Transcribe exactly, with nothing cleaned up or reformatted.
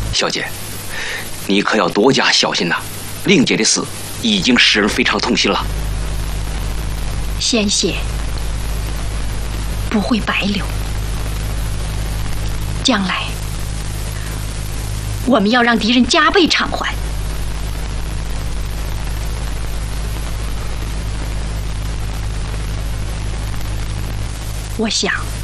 小姐，你可要多加小心呐！令姐的死已经使人非常痛心了。 鲜血不会白流，将来我们要让敌人加倍偿还。我想。